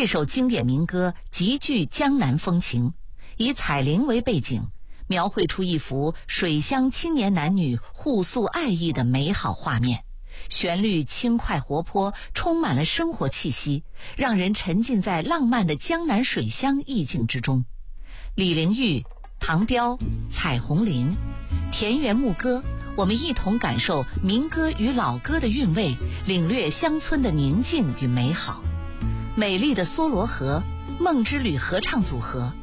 这首经典民歌极具江南风情，以彩铃为背景，描绘出一幅水乡青年男女互诉爱意的美好画面。旋律轻快活泼，充满了生活气息，让人沉浸在浪漫的江南水乡意境之中。李玲玉、唐彪、彩虹铃、田园牧歌，我们一同感受民歌与老歌的韵味，领略乡村的宁静与美好。美丽的梭罗河、梦之旅合唱组合，